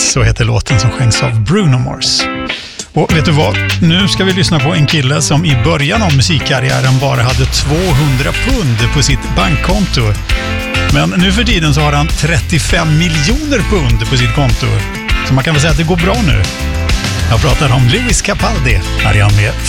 så heter låten som sjöngs av Bruno Mars. Och vet du vad? Nu ska vi lyssna på en kille som i början av musikkarriären bara hade 200 pund på sitt bankkonto. Men nu för tiden så har han 35 miljoner pund på sitt konto. Så man kan väl säga att det går bra nu. Jag pratar om Lewis Capaldi. Här är han med